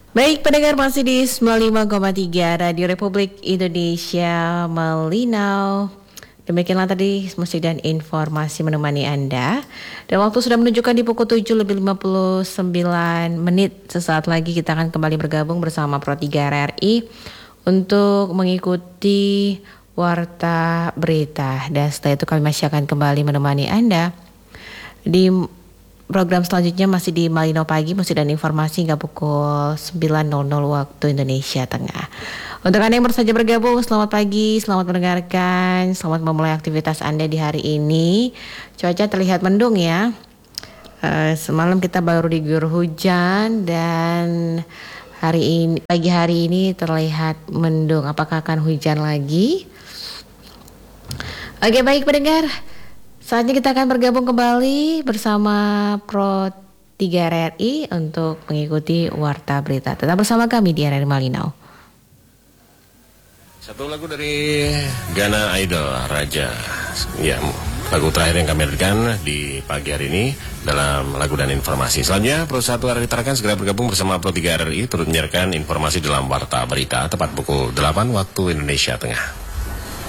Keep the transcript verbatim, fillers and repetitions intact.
Baik pendengar, masih di sembilan puluh lima koma tiga Radio Republik Indonesia Malinau. Demikianlah tadi musik dan informasi menemani Anda. Dan waktu sudah menunjukkan di pukul tujuh lebih lima puluh sembilan menit. Sesaat lagi kita akan kembali bergabung bersama Pro tiga R R I untuk mengikuti Warta Berita. Dan setelah itu kami masih akan kembali menemani Anda di program selanjutnya, masih di Malinau Pagi, musik dan informasi hingga pukul sembilan waktu Indonesia Tengah. Untuk Anda yang baru saja bergabung, selamat pagi, selamat mendengarkan, selamat memulai aktivitas Anda di hari ini. Cuaca terlihat mendung ya. Uh, semalam kita baru diguyur hujan dan hari ini, pagi hari ini terlihat mendung. Apakah akan hujan lagi? Oke, baik pendengar. Saatnya kita akan bergabung kembali bersama Pro tiga R R I untuk mengikuti Warta Berita. Tetap bersama kami di R R I Malinau. Satu lagu dari Ghana Idol, Raja. Ya, lagu terakhir yang kami hadirkan di pagi hari ini dalam lagu dan informasi. Selanjutnya, Pro satu R R I Tarakan segera bergabung bersama Pro tiga R R I turut menyiarkan informasi dalam Warta Berita tepat pukul delapan waktu Indonesia Tengah.